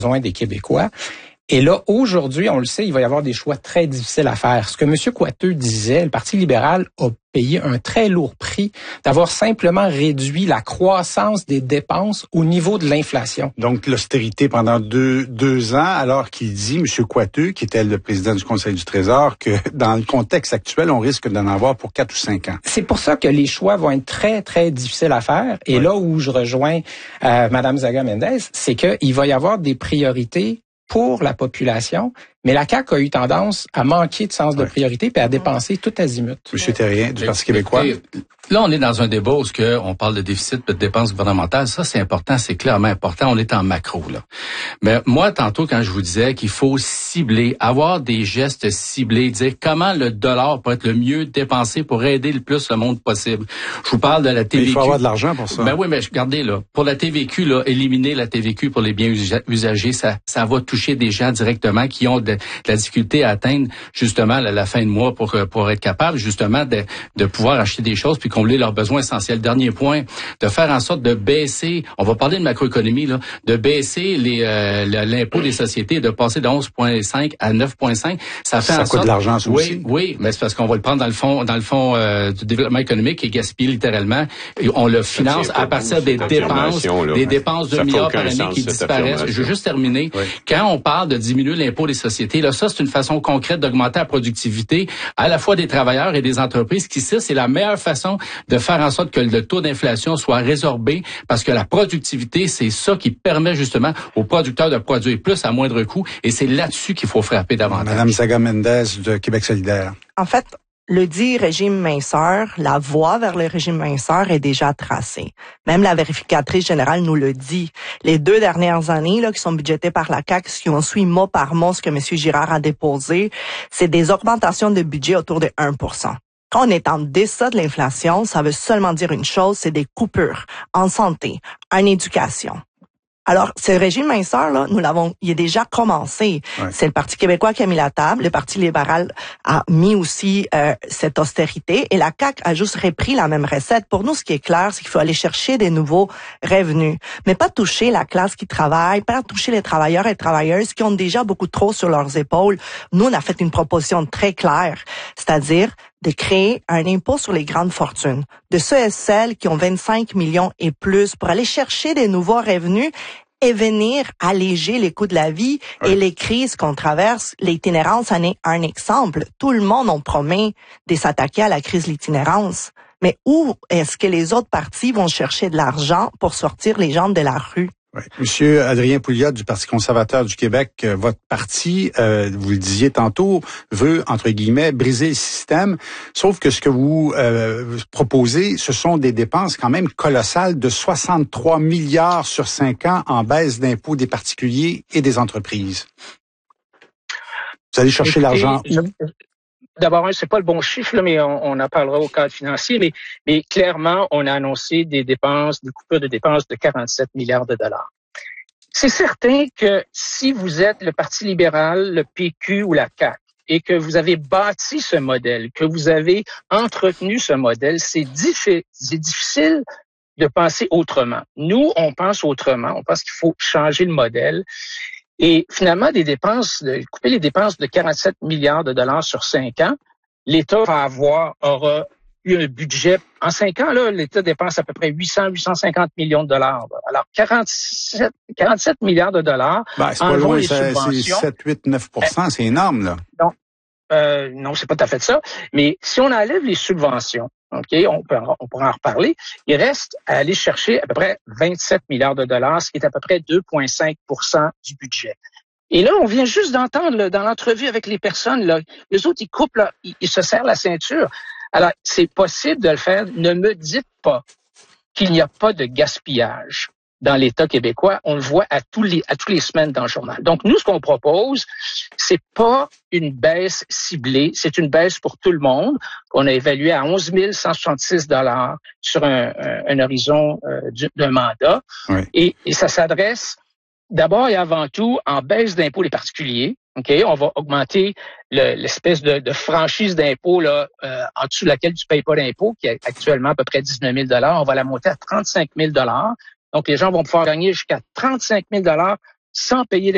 besoins des Québécois. Et là, aujourd'hui, on le sait, il va y avoir des choix très difficiles à faire. Ce que M. Coiteux disait, le Parti libéral a payé un très lourd prix d'avoir simplement réduit la croissance des dépenses au niveau de l'inflation. Donc, l'austérité pendant deux ans, alors qu'il dit, M. Coiteux, qui était le président du Conseil du Trésor, que dans le contexte actuel, on risque d'en avoir pour 4 ou 5 ans. C'est pour ça que les choix vont être très, très difficiles à faire. Et là où je rejoins Mme Zaga-Mendez, c'est qu'il va y avoir des priorités pour la population, mais la CAQ a eu tendance à manquer de sens de priorité puis à dépenser tout azimut. Monsieur Thérien, du Parti québécois. Là, on est dans un débat où on parle de déficit de dépenses gouvernementales. Ça, c'est important, c'est clairement important. On est en macro, là. Mais moi, tantôt, quand je vous disais qu'il faut cibler, avoir des gestes ciblés, dire comment le dollar peut être le mieux dépensé pour aider le plus le monde possible. Je vous parle de la TVQ. Mais il faut avoir de l'argent pour ça. Ben oui, mais regardez, là, pour la TVQ, là, éliminer la TVQ pour les biens usagers, ça va toucher des gens directement qui ont de la difficulté à atteindre, justement, la fin de mois pour être capable, justement, de pouvoir acheter des choses puis combler leurs besoins essentiels. Dernier point, de faire en sorte de baisser, on va parler de macroéconomie, là, de baisser l'impôt des sociétés, de passer de 11,5 à 9,5. Ça fait en sorte... Ça coûte de l'argent, ça aussi. Oui, mais c'est parce qu'on va le prendre dans le fond du développement économique et gaspiller littéralement. Et on le finance à partir des dépenses de milliards par année qui disparaissent. Je veux juste terminer. Oui. Quand on parle de diminuer l'impôt des sociétés, là, ça, c'est une façon concrète d'augmenter la productivité à la fois des travailleurs et des entreprises qui, ça, c'est la meilleure façon de faire en sorte que le taux d'inflation soit résorbé parce que la productivité, c'est ça qui permet justement aux producteurs de produire plus à moindre coût et c'est là-dessus qu'il faut frapper davantage. Madame Zaga-Mendez de Québec solidaire. En fait, le dit régime minceur, la voie vers le régime minceur est déjà tracée. Même la vérificatrice générale nous le dit. Les 2 dernières années là qui sont budgétées par la CAQ, qui ont suivi mot par mot ce que M. Girard a déposé, c'est des augmentations de budget autour de 1%. Quand on est en deçà de l'inflation, ça veut seulement dire une chose, c'est des coupures en santé, en éducation. Alors, ce régime minceur, là, il est déjà commencé. Ouais. C'est le Parti québécois qui a mis la table. Le Parti libéral a mis aussi cette austérité. Et la CAQ a juste repris la même recette. Pour nous, ce qui est clair, c'est qu'il faut aller chercher des nouveaux revenus. Mais pas toucher la classe qui travaille, pas toucher les travailleurs et travailleuses qui ont déjà beaucoup trop sur leurs épaules. Nous, on a fait une proposition très claire. C'est-à-dire de créer un impôt sur les grandes fortunes, de ceux et celles qui ont 25 millions et plus pour aller chercher des nouveaux revenus et venir alléger les coûts de la vie et les crises qu'on traverse. L'itinérance en est un exemple. Tout le monde en promet de s'attaquer à la crise de l'itinérance. Mais où est-ce que les autres partis vont chercher de l'argent pour sortir les gens de la rue? Oui. Monsieur Adrien Pouliot du Parti conservateur du Québec, votre parti, vous le disiez tantôt, veut, entre guillemets, briser le système, sauf que ce que vous proposez, ce sont des dépenses quand même colossales de 63 milliards sur 5 ans en baisse d'impôts des particuliers et des entreprises. Vous allez chercher l'argent où? D'abord, c'est pas le bon chiffre, là, mais on en parlera au cadre financier, mais clairement, on a annoncé des coupures de dépenses de 47 milliards de dollars. C'est certain que si vous êtes le Parti libéral, le PQ ou la CAQ, et que vous avez bâti ce modèle, que vous avez entretenu ce modèle, c'est difficile de penser autrement. Nous, on pense autrement. On pense qu'il faut changer le modèle. Et finalement, couper les dépenses de 47 milliards de dollars sur 5 ans, l'État aura eu un budget. En 5 ans, là, l'État dépense à peu près 850 millions de dollars. Alors, 47 milliards de dollars. C'est pas loin, c'est 7, 8, 9%, c'est énorme, là. Donc, non, c'est pas tout à fait ça. Mais si on enlève les subventions, OK, on pourra en reparler. Il reste à aller chercher à peu près 27 milliards de dollars, ce qui est à peu près 2,5% du budget. Et là, on vient juste d'entendre là, dans l'entrevue avec les personnes, là, les autres, ils coupent, là, ils se serrent la ceinture. Alors, c'est possible de le faire. Ne me dites pas qu'il n'y a pas de gaspillage dans l'État québécois. On le voit à tous les semaines dans le journal. Donc, nous, ce qu'on propose, c'est pas une baisse ciblée, c'est une baisse pour tout le monde. On a évalué à 11 166 $ sur un horizon d'un mandat. Oui. Et ça s'adresse d'abord et avant tout en baisse d'impôts des particuliers. OK, on va augmenter l'espèce de franchise d'impôt là en dessous de laquelle tu payes pas d'impôt, qui est actuellement à peu près 19 000 $. On va la monter à 35 000 $. Donc, les gens vont pouvoir gagner jusqu'à 35 000 $ sans payer d'impôt.